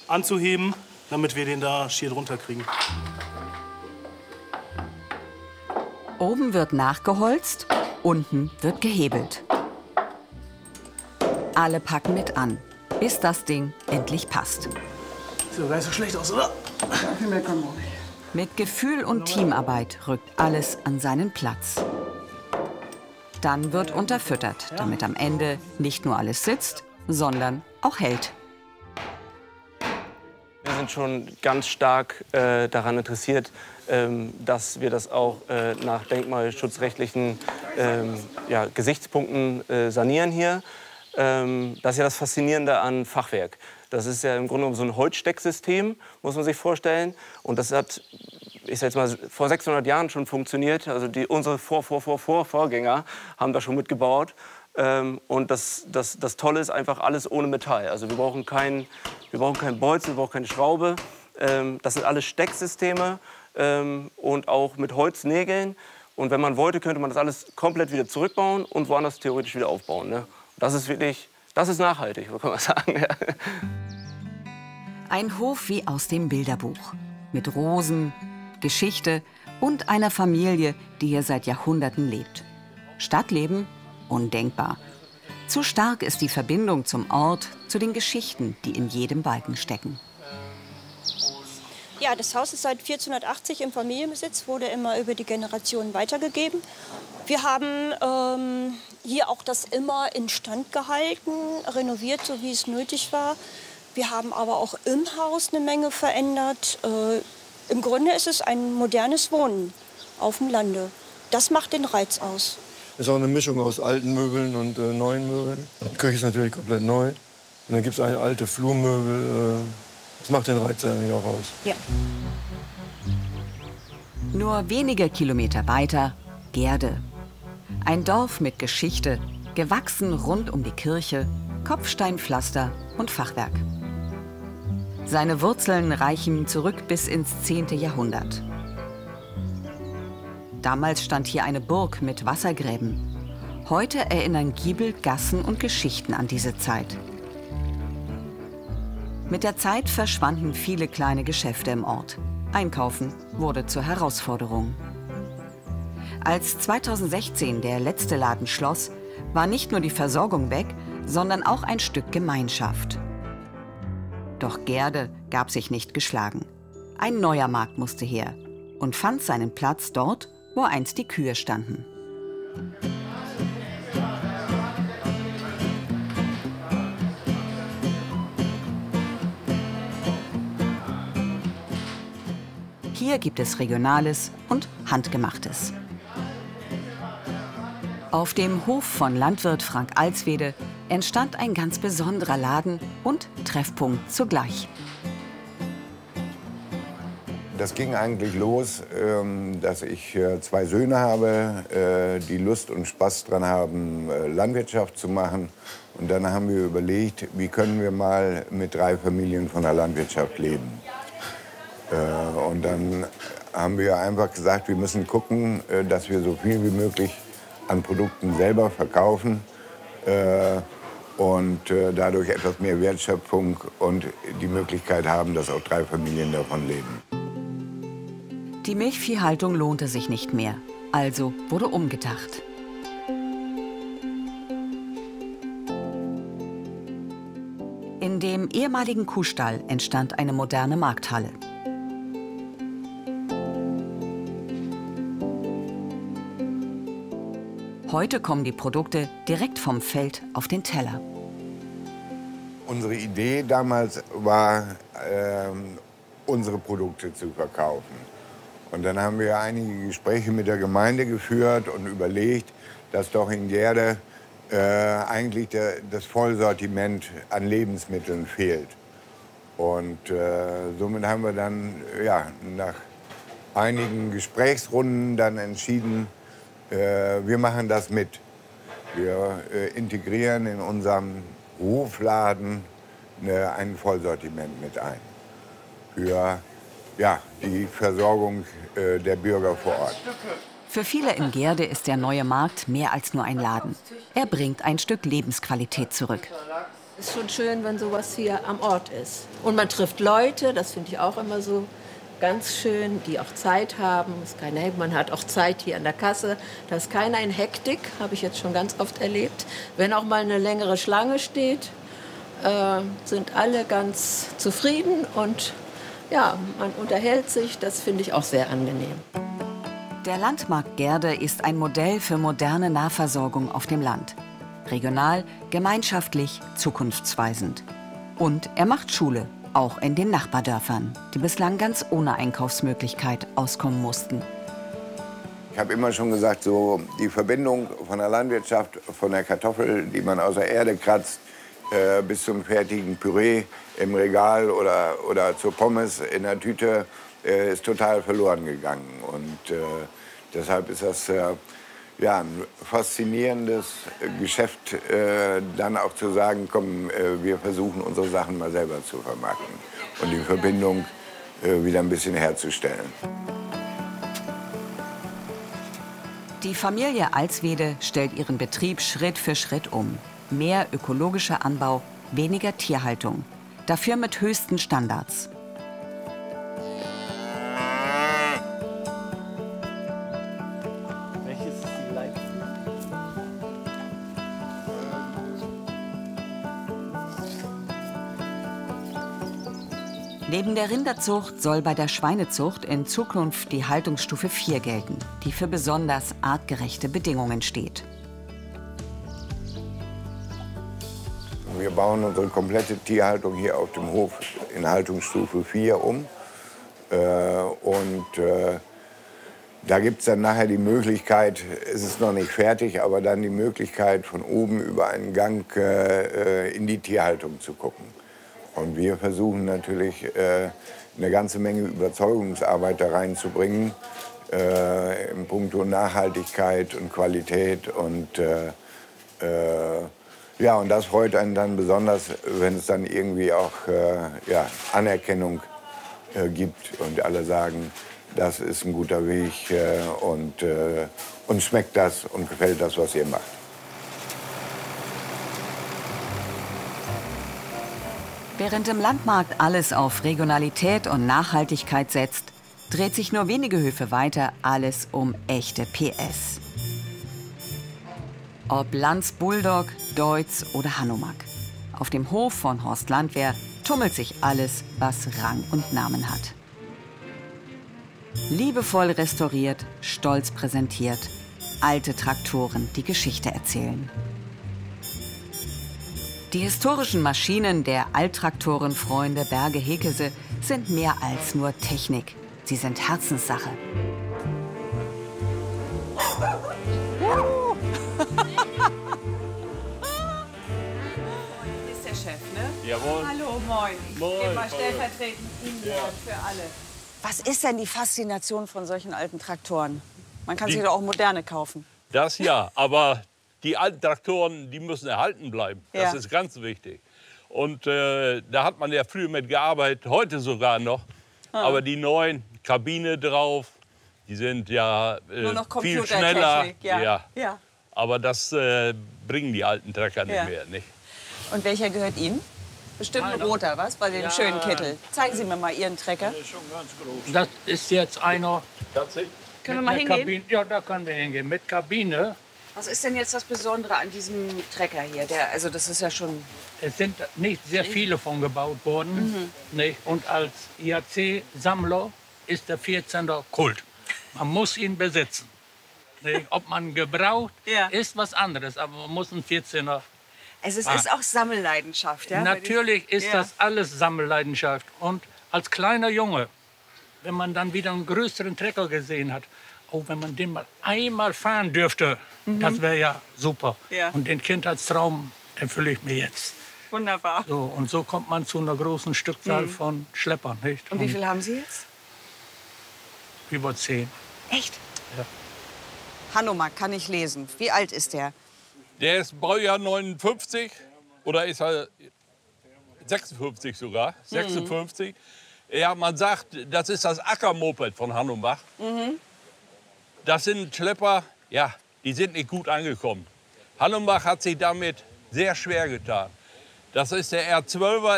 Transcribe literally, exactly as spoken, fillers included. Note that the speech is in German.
anzuheben, damit wir den da schier drunter kriegen. Oben wird nachgeholzt, unten wird gehebelt. Alle packen mit an, bis das Ding endlich passt. Sieht doch gar nicht so schlecht aus, oder? Mit Gefühl und Teamarbeit rückt alles an seinen Platz. Dann wird unterfüttert, damit am Ende nicht nur alles sitzt, sondern auch hält. Wir sind schon ganz stark äh, daran interessiert, ähm, dass wir das auch äh, nach denkmalschutzrechtlichen ähm, ja, Gesichtspunkten äh, sanieren hier. Ähm, das ist ja das Faszinierende an Fachwerk. Das ist ja im Grunde genommen so ein Holzstecksystem, muss man sich vorstellen. Und das hat, ich sag jetzt mal, vor sechshundert Jahren schon funktioniert. Also die, unsere Vor, Vor, Vor, Vor Vorgänger haben da schon mitgebaut. Ähm, und das, das, das Tolle ist einfach alles ohne Metall. Also wir brauchen keinen wir brauchen kein Bolzen, wir brauchen keine Schraube. Ähm, das sind alles Stecksysteme ähm, und auch mit Holznägeln. Und wenn man wollte, könnte man das alles komplett wieder zurückbauen und woanders theoretisch wieder aufbauen. Ne? Das ist wirklich, das ist nachhaltig, so kann man sagen. Ein Hof wie aus dem Bilderbuch. Mit Rosen, Geschichte und einer Familie, die hier seit Jahrhunderten lebt. Stadtleben? Undenkbar. Zu stark ist die Verbindung zum Ort, zu den Geschichten, die in jedem Balken stecken. Ja, das Haus ist seit vierzehnhundertachtzig im Familienbesitz, wurde immer über die Generationen weitergegeben. Wir haben ähm, hier auch das immer instand gehalten, renoviert, so wie es nötig war. Wir haben aber auch im Haus eine Menge verändert. Äh, Im Grunde ist es ein modernes Wohnen auf dem Lande. Das macht den Reiz aus. Es ist auch eine Mischung aus alten Möbeln und äh, neuen Möbeln. Die Küche ist natürlich komplett neu. Und dann gibt es alte Flurmöbel. Äh, das macht den Reiz eigentlich auch aus. Ja. Nur wenige Kilometer weiter Gerde. Ein Dorf mit Geschichte, gewachsen rund um die Kirche, Kopfsteinpflaster und Fachwerk. Seine Wurzeln reichen zurück bis ins zehnte Jahrhundert. Damals stand hier eine Burg mit Wassergräben. Heute erinnern Giebel, Gassen und Geschichten an diese Zeit. Mit der Zeit verschwanden viele kleine Geschäfte im Ort. Einkaufen wurde zur Herausforderung. Als zweitausendsechzehn der letzte Laden schloss, war nicht nur die Versorgung weg, sondern auch ein Stück Gemeinschaft. Doch Gerde gab sich nicht geschlagen. Ein neuer Markt musste her und fand seinen Platz dort, wo einst die Kühe standen. Hier gibt es Regionales und Handgemachtes. Auf dem Hof von Landwirt Frank Alswede entstand ein ganz besonderer Laden und Treffpunkt zugleich. Das ging eigentlich los, dass ich zwei Söhne habe, die Lust und Spaß daran haben, Landwirtschaft zu machen. Und dann haben wir überlegt, wie können wir mal mit drei Familien von der Landwirtschaft leben. Und dann haben wir einfach gesagt, wir müssen gucken, dass wir so viel wie möglich an Produkten selber verkaufen und dadurch etwas mehr Wertschöpfung und die Möglichkeit haben, dass auch drei Familien davon leben. Die Milchviehhaltung lohnte sich nicht mehr, also wurde umgedacht. In dem ehemaligen Kuhstall entstand eine moderne Markthalle. Heute kommen die Produkte direkt vom Feld auf den Teller. Unsere Idee damals war, äh, unsere Produkte zu verkaufen. Und dann haben wir einige Gespräche mit der Gemeinde geführt und überlegt, dass doch in Gerde äh, eigentlich der, das Vollsortiment an Lebensmitteln fehlt. Und äh, somit haben wir dann ja, nach einigen Gesprächsrunden dann entschieden, äh, wir machen das mit. Wir äh, integrieren in unserem Hofladen eine, ein Vollsortiment mit ein. Für ja, die Versorgung äh, der Bürger vor Ort. Für viele in Gerde ist der neue Markt mehr als nur ein Laden. Er bringt ein Stück Lebensqualität zurück. Es ist schon schön, wenn sowas hier am Ort ist. Und man trifft Leute, das finde ich auch immer so ganz schön, die auch Zeit haben. Ist keine, man hat auch Zeit hier an der Kasse. Da ist keiner in Hektik, habe ich jetzt schon ganz oft erlebt. Wenn auch mal eine längere Schlange steht, äh, sind alle ganz zufrieden und ja, man unterhält sich. Das finde ich auch sehr angenehm. Der Landmarkt Gehrde ist ein Modell für moderne Nahversorgung auf dem Land. Regional, gemeinschaftlich, zukunftsweisend. Und er macht Schule, auch in den Nachbardörfern, die bislang ganz ohne Einkaufsmöglichkeit auskommen mussten. Ich habe immer schon gesagt, so die Verbindung von der Landwirtschaft, von der Kartoffel, die man aus der Erde kratzt, äh, bis zum fertigen Püree im Regal oder, oder zur Pommes in der Tüte, äh, ist total verloren gegangen. Und äh, deshalb ist das äh, ja, ein faszinierendes Geschäft, äh, dann auch zu sagen, komm, äh, wir versuchen unsere Sachen mal selber zu vermarkten und die Verbindung äh, wieder ein bisschen herzustellen. Die Familie Alswede stellt ihren Betrieb Schritt für Schritt um. Mehr ökologischer Anbau, weniger Tierhaltung. Dafür mit höchsten Standards. Neben der Rinderzucht soll bei der Schweinezucht in Zukunft die Haltungsstufe vier gelten, die für besonders artgerechte Bedingungen steht. Wir bauen unsere komplette Tierhaltung hier auf dem Hof in Haltungsstufe vier um. Äh, und äh, da gibt es dann nachher die Möglichkeit, es ist noch nicht fertig, aber dann die Möglichkeit, von oben über einen Gang äh, in die Tierhaltung zu gucken. Und wir versuchen natürlich, äh, eine ganze Menge Überzeugungsarbeit da reinzubringen, äh, in puncto Nachhaltigkeit und Qualität. Und, äh, äh, ja, und das freut einen dann besonders, wenn es dann irgendwie auch äh, ja, Anerkennung äh, gibt und alle sagen, das ist ein guter Weg äh, und äh, uns schmeckt das und gefällt das, was ihr macht. Während im Landmarkt alles auf Regionalität und Nachhaltigkeit setzt, dreht sich nur wenige Höfe weiter alles um echte P S. Ob Lanz Bulldog, Deutz oder Hanomag. Auf dem Hof von Horst Landwehr tummelt sich alles, was Rang und Namen hat. Liebevoll restauriert, stolz präsentiert. Alte Traktoren, die Geschichte erzählen. Die historischen Maschinen der Alttraktorenfreunde Berge Hekese sind mehr als nur Technik. Sie sind Herzenssache. Ist der Chef, ne? Jawohl. Hallo, moin. Moin. Ich gebe mal stellvertretend Ihnen Ja. für alle. Was ist denn die Faszination von solchen alten Traktoren? Man kann Die- sich doch auch moderne kaufen. Das ja, aber die alten Traktoren, die müssen erhalten bleiben. Das Ja. ist ganz wichtig. Und äh, da hat man ja früher mit gearbeitet, heute sogar noch. Ah. Aber die neuen, Kabine drauf, die sind ja äh, Nur noch viel schneller. Computertechnik, ja. Ja. Ja. Aber das äh, bringen die alten Trecker nicht Ja. mehr. Nicht? Und welcher gehört Ihnen? Bestimmt ein Meiner. roter, was? Bei dem Ja. schönen Kittel. Zeigen Sie mir mal Ihren Trecker. Das ist jetzt einer. Können wir mit mal einer hingehen? Kabine. Ja, da können wir hingehen. Mit Kabine. Was ist denn jetzt das Besondere an diesem Trecker hier? Der, also das ist ja schon... Es sind nicht sehr viele von gebaut worden. Mhm. Nicht? Und als I A C-Sammler ist der vierzehner Kult. Man muss ihn besitzen. Nicht? Ob man gebraucht, Ja. ist was anderes. Aber man muss einen vierzehner. Es ist, Ah. ist auch Sammelleidenschaft, ja? Natürlich ist Ja. das alles Sammelleidenschaft. Und als kleiner Junge, wenn man dann wieder einen größeren Trecker gesehen hat, oh, wenn man den mal einmal fahren dürfte, Mhm. das wäre ja super. Ja. Und den Kindheitstraum erfülle ich mir jetzt. Wunderbar. So, und so kommt man zu einer großen Stückzahl Mhm. von Schleppern. Nicht? Und wie viel haben Sie jetzt? Über zehn. Echt? Ja. Hanomag kann ich lesen. Wie alt ist der? Der ist Baujahr neunundfünfzig oder ist er sechsundfünfzig sogar, sechsundfünfzig. Ja, man sagt, das ist das Ackermoped von Hanomag. Mhm. Das sind Schlepper, ja, die sind nicht gut angekommen. Hanomag hat sich damit sehr schwer getan. Das ist der R zwölfer